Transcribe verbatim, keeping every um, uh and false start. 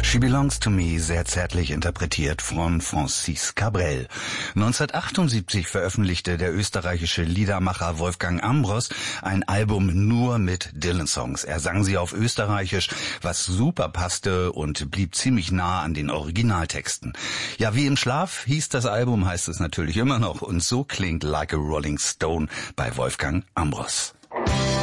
She Belongs to Me, sehr zärtlich interpretiert von Francis Cabrel. neunzehnhundertachtundsiebzig veröffentlichte der österreichische Liedermacher Wolfgang Ambros ein Album nur mit Dylan-Songs. Er sang sie auf Österreichisch, was super passte und blieb ziemlich nah an den Originaltexten. Ja, wie im Schlaf hieß das Album, heißt es natürlich immer noch, und so klingt Like a Rolling Stone bei Wolfgang Ambros.